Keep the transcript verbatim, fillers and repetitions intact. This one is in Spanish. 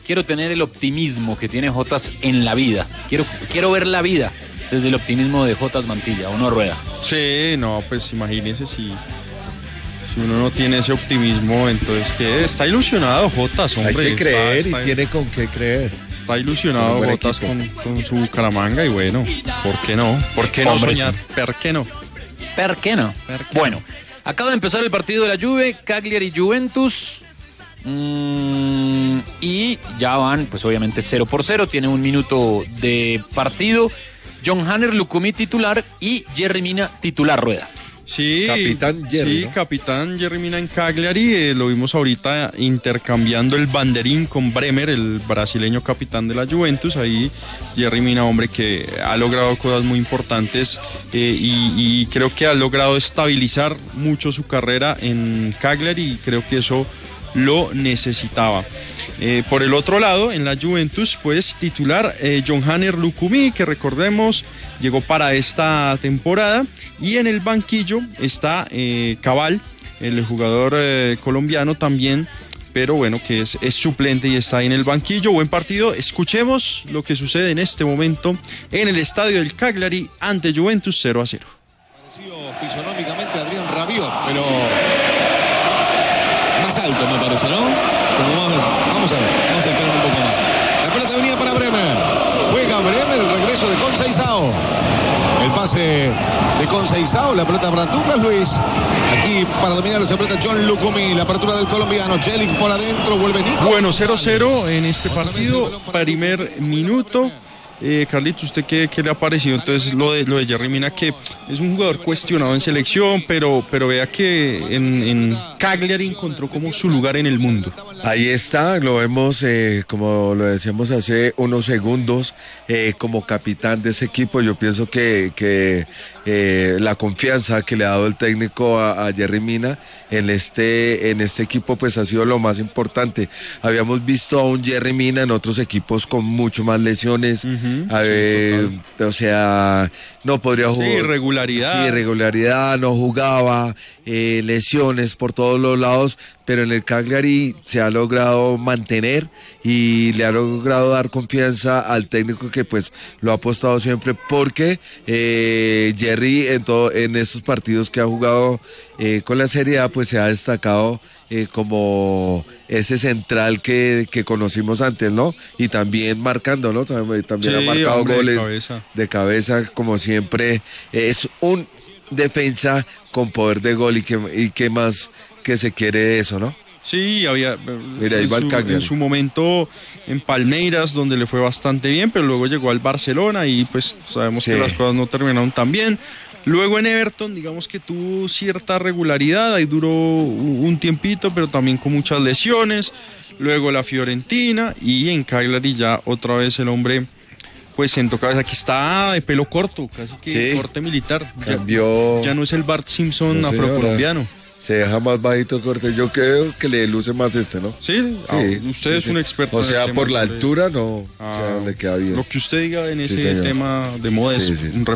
quiero tener el optimismo que tiene Jotas en la vida. Quiero, quiero ver la vida desde el optimismo de Jotas Mantilla, ¿o no, Rueda? Sí, no, pues imagínese si, si uno no tiene ese optimismo, entonces ¿qué? Está ilusionado Jotas, hombre. Hay que creer está, y está, tiene con qué creer. Está ilusionado Jotas con, con su Bucaramanga y bueno, ¿por qué no? ¿Por qué no hombre, soñar? sí. ¿Por qué no? ¿Por qué no? ¿Per qué Bueno, acaba de empezar el partido de la Juve, Cagliari Juventus. Mmm, y ya van, pues obviamente cero por cero. Tiene un minuto de partido. John Hanner Lucumí titular y Jerry Mina titular, Rueda. Sí, Capitán Jerry, sí, ¿no? Capitán Jerry Mina en Cagliari, eh, lo vimos ahorita intercambiando el banderín con Bremer, el brasileño capitán de la Juventus. Ahí Jerry Mina, hombre, que ha logrado cosas muy importantes eh, y, y creo que ha logrado estabilizar mucho su carrera en Cagliari y creo que eso lo necesitaba. Eh, por el otro lado, en la Juventus, pues titular eh, John Hanner Lucumí, que recordemos llegó para esta temporada, y en el banquillo está eh, Cabal, el jugador eh, colombiano también, pero bueno, que es, es suplente y está ahí en el banquillo. Buen partido. Escuchemos lo que sucede en este momento en el estadio del Cagliari ante Juventus cero a cero. Pareció fisionómicamente Adrián Rabiot, pero más alto me parece, ¿no? Como vamos, vamos a ver, vamos a esperar un poco más. La pelota venía para Bremer. Juega Bremer, el regreso de Conceição. El pase de Conceição, la pelota para Douglas Luiz. Aquí para dominar esa pelota John Lucumí, la apertura del colombiano. Jelic por adentro, vuelve Nico. Bueno, cero cero en este partido, primer minuto. Eh, Carlito, ¿usted qué, qué le ha parecido entonces lo de, lo de Jerry Mina, que es un jugador cuestionado en selección, pero, pero vea que en, en Cagliari encontró como su lugar en el mundo? Ahí está, lo vemos eh, como lo decíamos hace unos segundos, eh, como capitán de ese equipo. Yo pienso que, que eh, la confianza que le ha dado el técnico a, a Jerry Mina en este, en este equipo pues ha sido lo más importante. Habíamos visto a un Jerry Mina en otros equipos con mucho más lesiones. Uh-huh. A ver, sí, o sea, no podría jugar. Sí, irregularidad. Sí, irregularidad, no jugaba, eh, lesiones por todos los lados, pero en el Cagliari se ha logrado mantener y le ha logrado dar confianza al técnico que pues lo ha apostado siempre, porque eh, Jerry en, todo, en estos partidos que ha jugado eh, con la Serie A pues se ha destacado eh, como ese central que, que conocimos antes, ¿no? Y también marcando, ¿no? También, también sí, ha marcado hombre, goles de cabeza. de cabeza, como siempre. Es un defensa con poder de gol y que, y que más que se quiere de eso, ¿no? Sí, había Mira, en, su, en su momento en Palmeiras, donde le fue bastante bien, pero luego llegó al Barcelona y pues sabemos sí. que las cosas no terminaron tan bien. Luego en Everton, digamos que tuvo cierta regularidad, ahí duró un tiempito, pero también con muchas lesiones. Luego la Fiorentina y en Cagliari ya otra vez el hombre pues sentó cabeza. Aquí está de pelo corto, casi que sí. corte militar. Cambió. Ya, ya no es el Bart Simpson no, afrocolombiano. Se deja más bajito el corte. Yo creo que le luce más este, ¿no? Sí, sí. Ah, usted sí, es un experto. O sea, en por la hombre. altura no, Ah, o sea, le queda bien. Lo que usted diga en ese sí, tema de moda sí, es sí, sí. un